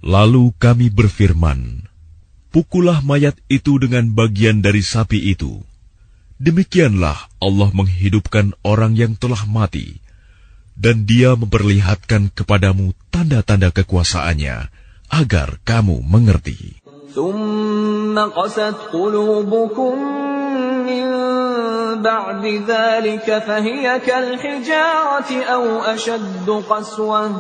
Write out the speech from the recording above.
Lalu kami berfirman, pukullah mayat itu dengan bagian dari sapi itu. Demikianlah Allah menghidupkan orang yang telah mati, dan Dia memperlihatkan kepadamu tanda-tanda kekuasaannya, agar kamu mengerti. ثُمَّ قَسَتْ قُلُوبُكُم مِّن بَعْدِ ذَلِكَ فَهِيَ كَالْحِجَارَةِ أَوْ أَشَدُّ قَسْوَةً